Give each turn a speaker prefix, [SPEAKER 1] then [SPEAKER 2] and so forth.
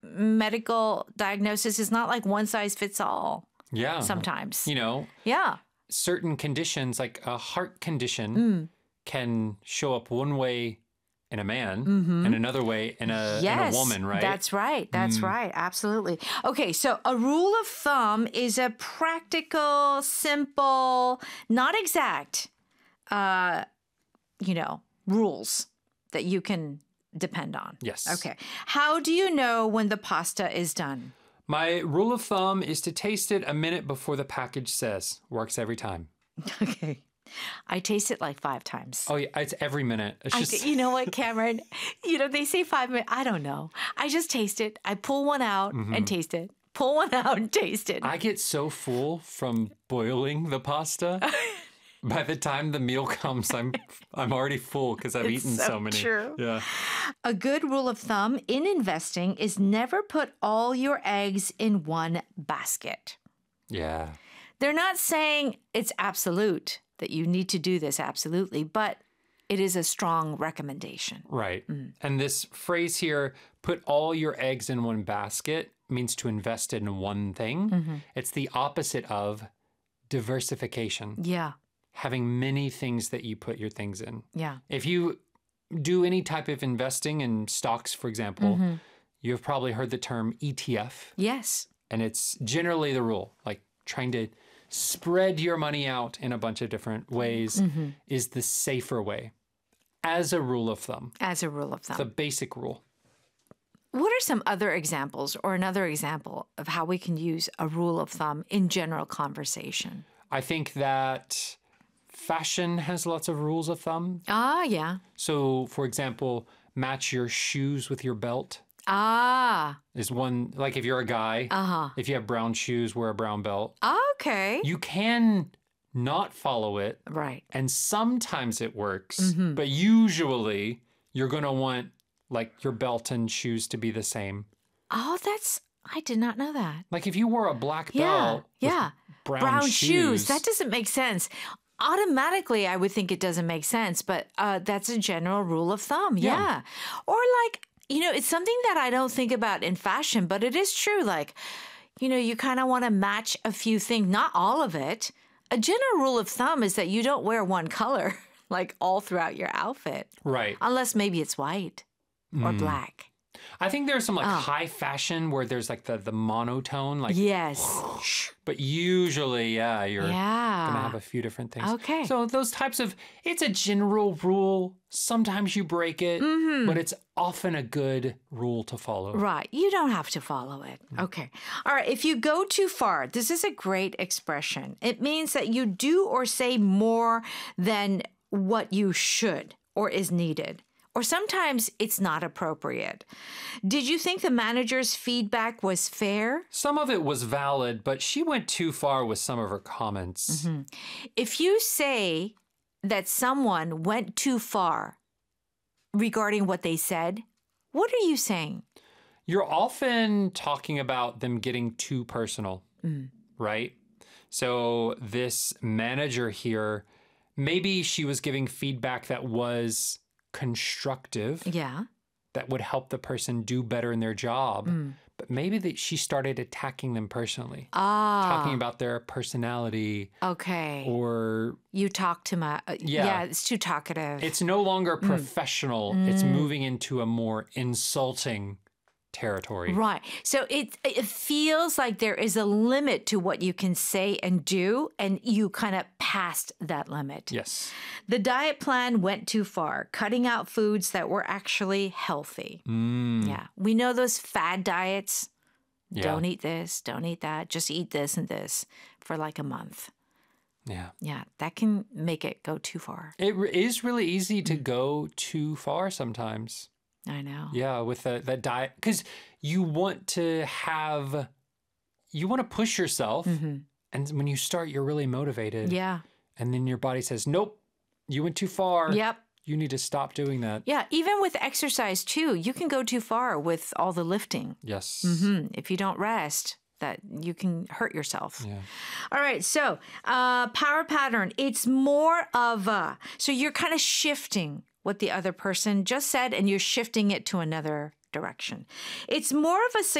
[SPEAKER 1] medical diagnosis is not like one size fits all
[SPEAKER 2] Yeah.
[SPEAKER 1] sometimes.
[SPEAKER 2] You know,
[SPEAKER 1] Yeah.
[SPEAKER 2] certain conditions, like a heart condition, can show up one way in a man and another way in a woman, right?
[SPEAKER 1] That's right. That's right. Absolutely. Okay, so a rule of thumb is a practical, simple, not exact, rules that you can depend on.
[SPEAKER 2] Yes.
[SPEAKER 1] Okay. How do you know when the pasta is done?
[SPEAKER 2] My rule of thumb is to taste it a minute before the package says. Works every time.
[SPEAKER 1] Okay. I taste it like 5 times.
[SPEAKER 2] Oh, yeah. It's every minute. It's just...
[SPEAKER 1] You know what, Cameron? They say 5 minutes. I don't know. I just taste it. I pull one out and taste it. Pull one out and taste it.
[SPEAKER 2] I get so full from boiling the pasta. By the time the meal comes, I'm already full because I've eaten so many.
[SPEAKER 1] True.
[SPEAKER 2] Yeah.
[SPEAKER 1] A good rule of thumb in investing is never put all your eggs in one basket.
[SPEAKER 2] Yeah.
[SPEAKER 1] They're not saying it's absolute, that you need to do this absolutely, but it is a strong recommendation.
[SPEAKER 2] Right. And this phrase here, put all your eggs in one basket, means to invest in one thing. It's the opposite of diversification.
[SPEAKER 1] Yeah.
[SPEAKER 2] Having many things that you put your things in.
[SPEAKER 1] Yeah.
[SPEAKER 2] If you do any type of investing in stocks, for example, you've probably heard the term ETF.
[SPEAKER 1] Yes.
[SPEAKER 2] And it's generally the rule, like trying to spread your money out in a bunch of different ways is the safer way as a rule of thumb.
[SPEAKER 1] As a rule of thumb.
[SPEAKER 2] The basic rule.
[SPEAKER 1] What are some other examples or another example of how we can use a rule of thumb in general conversation?
[SPEAKER 2] I think that fashion has lots of rules of thumb.
[SPEAKER 1] Ah, yeah.
[SPEAKER 2] So, for example, match your shoes with your belt
[SPEAKER 1] Ah.
[SPEAKER 2] is one. Like if you're a guy, if you have brown shoes, wear a brown belt.
[SPEAKER 1] Okay.
[SPEAKER 2] You can not follow it.
[SPEAKER 1] Right.
[SPEAKER 2] And sometimes it works, but usually you're going to want like your belt and shoes to be the same.
[SPEAKER 1] Oh, I did not know that.
[SPEAKER 2] Like if you wore a black
[SPEAKER 1] Yeah.
[SPEAKER 2] belt
[SPEAKER 1] Yeah.
[SPEAKER 2] with brown shoes.
[SPEAKER 1] That doesn't make sense. Automatically, I would think it doesn't make sense, but that's a general rule of thumb. Yeah. Or like, it's something that I don't think about in fashion, but it is true. Like, you kind of want to match a few things, not all of it. A general rule of thumb is that you don't wear one color like all throughout your outfit.
[SPEAKER 2] Right.
[SPEAKER 1] Unless maybe it's white or black.
[SPEAKER 2] I think there's some like high fashion where there's like the monotone, like
[SPEAKER 1] yes.
[SPEAKER 2] But usually, you're gonna have a few different things.
[SPEAKER 1] Okay.
[SPEAKER 2] So those types of, it's a general rule. Sometimes you break it, but it's often a good rule to follow.
[SPEAKER 1] Right. You don't have to follow it. Okay. All right. If you go too far, this is a great expression. It means that you do or say more than what you should or is needed. Or sometimes it's not appropriate. Did you think the manager's feedback was fair?
[SPEAKER 2] Some of it was valid, but she went too far with some of her comments.
[SPEAKER 1] If you say that someone went too far regarding what they said, what are you saying?
[SPEAKER 2] You're often talking about them getting too personal, right? So this manager here, maybe she was giving feedback that was constructive, that would help the person do better in their job. But maybe that she started attacking them personally, talking about their personality.
[SPEAKER 1] Okay.
[SPEAKER 2] Or
[SPEAKER 1] you talk too much. Yeah, it's too talkative.
[SPEAKER 2] It's no longer professional. It's moving into a more insulting territory.
[SPEAKER 1] Right. So it feels like there is a limit to what you can say and do, and you kind of passed that limit.
[SPEAKER 2] Yes.
[SPEAKER 1] The diet plan went too far, cutting out foods that were actually healthy. Yeah. We know those fad diets.
[SPEAKER 2] Yeah.
[SPEAKER 1] Don't eat this, don't eat that, just eat this and this for like a month.
[SPEAKER 2] Yeah.
[SPEAKER 1] Yeah, that can make it go too far.
[SPEAKER 2] It is really easy to go too far sometimes.
[SPEAKER 1] I know.
[SPEAKER 2] Yeah, with that diet. Because you want to push yourself. And when you start, you're really motivated.
[SPEAKER 1] Yeah.
[SPEAKER 2] And then your body says, nope, you went too far.
[SPEAKER 1] Yep.
[SPEAKER 2] You need to stop doing that.
[SPEAKER 1] Yeah, even with exercise too, you can go too far with all the lifting.
[SPEAKER 2] Yes.
[SPEAKER 1] If you don't rest, that you can hurt yourself.
[SPEAKER 2] Yeah.
[SPEAKER 1] All right, so power pattern, it's more of so you're kind of shifting what the other person just said and you're shifting it to another direction. It's more of a